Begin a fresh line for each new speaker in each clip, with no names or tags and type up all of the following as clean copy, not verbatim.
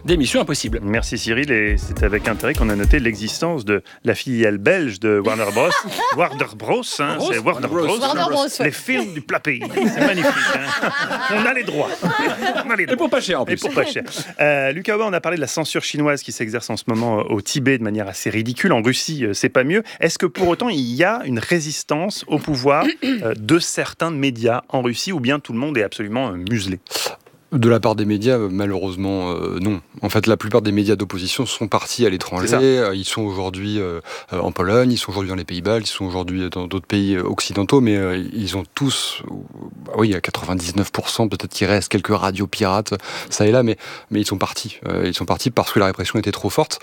des Missions Impossibles.
Merci Cyril, et c'est avec intérêt qu'on a noté l'existence de la filiale belge de Warner Bros. Warner Bros, hein, c'est Warner Bros. Les films du plat pays. C'est magnifique. Hein. On a les droits.
Et pour pas cher en plus.
Et pour pas cher. Lucas Aubin, on a parlé de la censure chinoise qui s'exerce en ce moment au Tibet de manière assez ridicule. En Russie, c'est pas mieux. Est-ce que pour autant, il y a une résistance au pouvoir de certains médias en Russie, ou bien tout le monde est absolument muselé ?
De la part des médias, malheureusement, non. En fait, la plupart des médias d'opposition sont partis à l'étranger. Ils sont aujourd'hui en Pologne, ils sont aujourd'hui dans les Pays-Bas, ils sont aujourd'hui dans d'autres pays occidentaux, mais ils ont tous, oui, à 99%, peut-être qu'il reste quelques radios pirates, ça et là, mais ils sont partis. Ils sont partis parce que la répression était trop forte.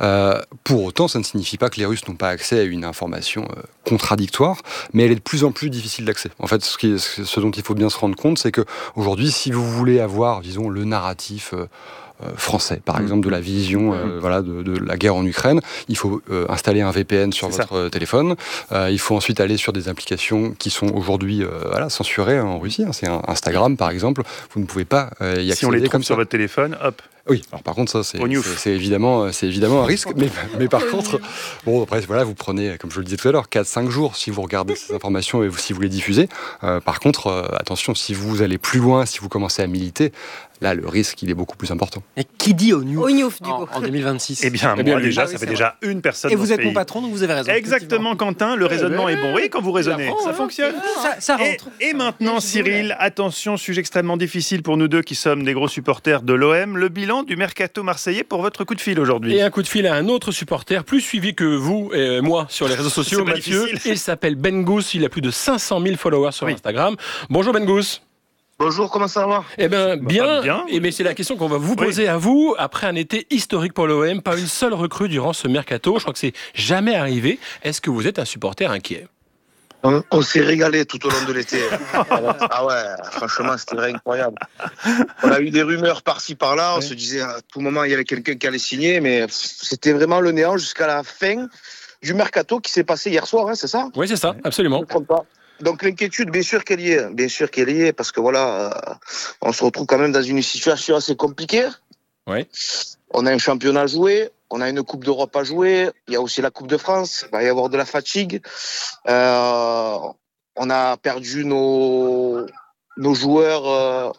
Pour autant, ça ne signifie pas que les Russes n'ont pas accès à une information contradictoire, mais elle est de plus en plus difficile d'accès. En fait, ce dont il faut bien se rendre compte, c'est que aujourd'hui, si vous voulez avoir, disons, le narratif français, par exemple, de la vision de la guerre en Ukraine, il faut installer un VPN sur votre téléphone. Il faut ensuite aller sur des applications qui sont aujourd'hui censurées en Russie. C'est Instagram, par exemple. Vous ne pouvez pas y accéder.
Si on les trouve sur votre téléphone, hop.
Oui, alors par contre, ça, c'est évidemment un risque, mais par contre, bon, après, voilà, vous prenez, comme je le disais tout à l'heure, 4-5 jours si vous regardez ces informations et si vous les diffusez. Par contre, attention, si vous allez plus loin, si vous commencez à militer, là, le risque, il est beaucoup plus important.
Et qui dit ONUF
du coup.
En 2026?
Eh bien, moi, déjà, ça fait déjà une personne
et
dans
vous
ce
êtes
pays.
mon patron, donc vous avez raison.
Exactement, Quentin, le raisonnement est bon. Oui, quand vous raisonnez, ça fonctionne.
Ça rentre.
Et maintenant, Cyril, attention, sujet extrêmement difficile pour nous deux qui sommes des gros supporters de l'OM, le bilan du mercato marseillais pour votre coup de fil aujourd'hui.
Et un coup de fil à un autre supporter, plus suivi que vous et moi sur les réseaux sociaux, Mathieu. Il s'appelle Ben Gous, il a plus de 500 000 followers sur Instagram. Bonjour Ben Gous.
Bonjour, comment ça va ?
Eh bien, bien. Et mais c'est la question qu'on va vous poser à vous. Après un été historique pour l'OM, pas une seule recrue durant ce mercato. Je crois que c'est jamais arrivé. Est-ce que vous êtes un supporter inquiet ?
On s'est régalé tout au long de l'été. Ah ouais, franchement, c'était vrai incroyable. On a eu des rumeurs par-ci, par-là. On se disait à tout moment, il y avait quelqu'un qui allait signer, mais c'était vraiment le néant jusqu'à la fin du mercato qui s'est passé hier soir, hein, c'est ça ?
Oui, c'est ça, absolument.
Je ne me trompe pas. Donc l'inquiétude, bien sûr qu'elle y est, parce que voilà, on se retrouve quand même dans une situation assez compliquée.
Oui.
On a un championnat à jouer, on a une Coupe d'Europe à jouer, il y a aussi la Coupe de France, il va y avoir de la fatigue. On a perdu nos joueurs,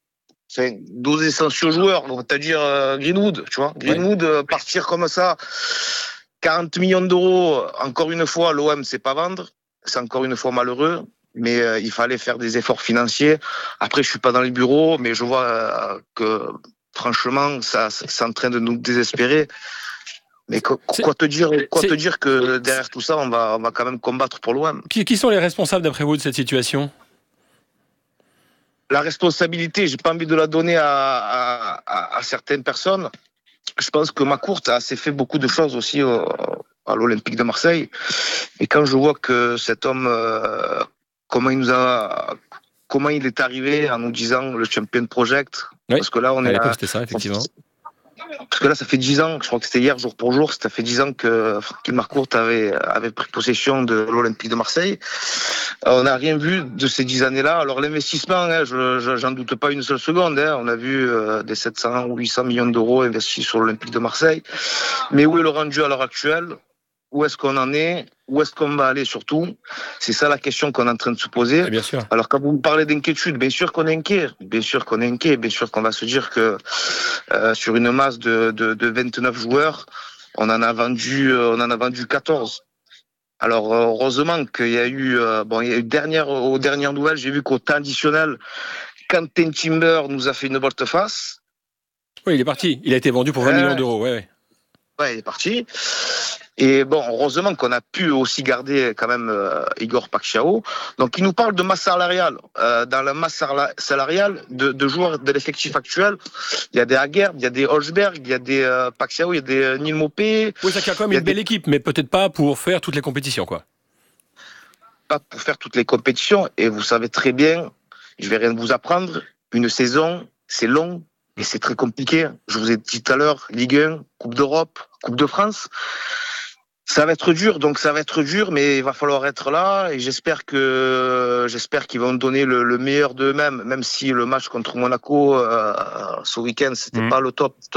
nos essentiels joueurs, c'est-à-dire Greenwood, tu vois. Greenwood, partir comme ça, 40 millions d'euros, encore une fois, l'OM, c'est pas vendre. C'est encore une fois malheureux, mais il fallait faire des efforts financiers. Après, je suis pas dans les bureaux, mais je vois que franchement, ça c'est en train de nous désespérer. Mais quoi te dire que derrière tout ça, on va quand même combattre pour l'OM.
Qui sont les responsables d'après vous de cette situation ?
La responsabilité, j'ai pas envie de la donner à certaines personnes. Je pense que Macourt a assez fait beaucoup de choses aussi à l'Olympique de Marseille. Et quand je vois que cet homme, comment il est arrivé en nous disant le Champion Project, parce que là on est là.
C'était ça, effectivement.
Parce que là, ça fait 10 ans, je crois que c'était hier, jour pour jour, ça fait 10 ans que Franck Marcourt avait pris possession de l'Olympique de Marseille. On n'a rien vu de ces 10 années-là. Alors l'investissement, j'en doute pas une seule seconde. On a vu des 700 ou 800 millions d'euros investis sur l'Olympique de Marseille. Mais où est le rendu à l'heure actuelle ? Où est-ce qu'on en est ? Où est-ce qu'on va aller surtout ? C'est ça la question qu'on est en train de se poser.
Bien sûr.
Alors quand vous me parlez d'inquiétude, bien sûr qu'on est inquiet. Bien sûr qu'on va se dire que sur une masse de 29 joueurs, on en a vendu 14. Alors heureusement qu'il y a eu aux dernières nouvelles, j'ai vu qu'au temps additionnel, Quentin Timber nous a fait une volte-face.
Oui, il est parti. Il a été vendu pour 20 millions d'euros. Ouais,
il est parti. Et bon, heureusement qu'on a pu aussi garder quand même Igor Paxiao. Donc, il nous parle de masse salariale. Dans la masse salariale de joueurs de l'effectif actuel, il y a des Aguerd, il y a des Holzberg, il y a des Paxiao, il y a des Neil Maupay.
Oui, ça a quand même une belle équipe, mais peut-être pas pour faire toutes les compétitions, quoi.
Pas pour faire toutes les compétitions. Et vous savez très bien, je vais rien vous apprendre, une saison, c'est long et c'est très compliqué. Je vous ai dit tout à l'heure, Ligue 1, Coupe d'Europe, Coupe de France. Ça va être dur, mais il va falloir être là et j'espère qu'ils vont donner le meilleur d'eux-mêmes, même si le match contre Monaco ce week-end, c'était pas le top.